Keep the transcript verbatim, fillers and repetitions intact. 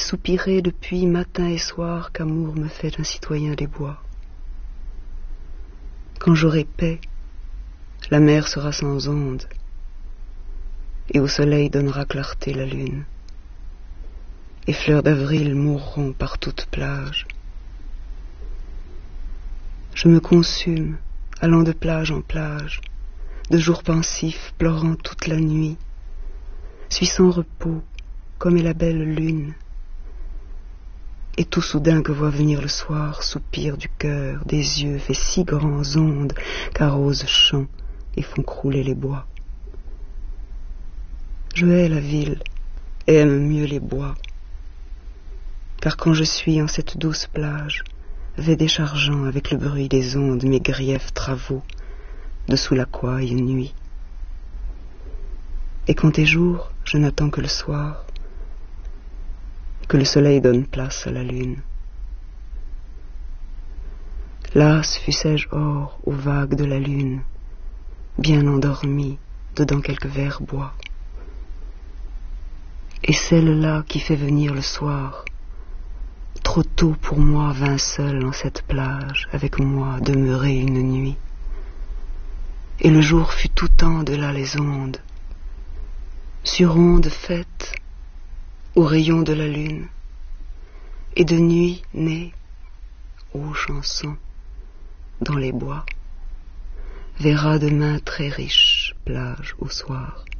soupiré depuis matin et soir qu'amour me fait un citoyen des bois. Quand j'aurai paix, la mer sera sans ondes, et au soleil donnera clarté la lune, et fleurs d'avril mourront par toute plage. Je me consume, allant de plage en plage, de jour pensif, pleurant toute la nuit, suis sans repos, comme est la belle lune, et tout soudain que voit venir le soir, soupir du cœur, des yeux, fait si grands ondes qu'arrosent champs et font crouler les bois. Je hais la ville et aime mieux les bois, car quand je suis en cette douce plage, vais déchargeant avec le bruit des ondes mes griefs travaux, dessous la couaille nuit. Et quand est jour, je n'attends que le soir, que le soleil donne place à la lune. Las fussé-je or aux vagues de la lune, bien endormi dedans quelques verres bois. Et celle-là qui fait venir le soir, trop tôt pour moi vint seule en cette plage, avec moi demeurer une nuit. Et le jour fut tout temps de là les ondes, sur ondes faites aux rayons de la lune, et de nuit née aux chansons dans les bois, verra demain très riche plage au soir.